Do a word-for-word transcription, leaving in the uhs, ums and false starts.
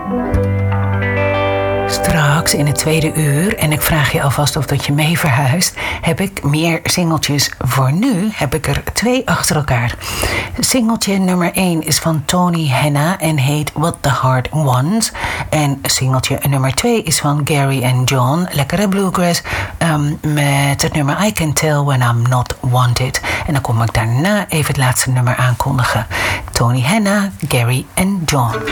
Straks in het tweede uur, en ik vraag je alvast of dat je mee verhuist, heb ik meer singeltjes. Voor nu heb ik er twee achter elkaar. Singeltje nummer één is van Tony Henna en heet What the Heart Wants. En singeltje nummer twee is van Gary and John, lekkere bluegrass, um, met het nummer I Can Tell When I'm Not Wanted. En dan kom ik daarna even het laatste nummer aankondigen. Tony Henna, Gary and John.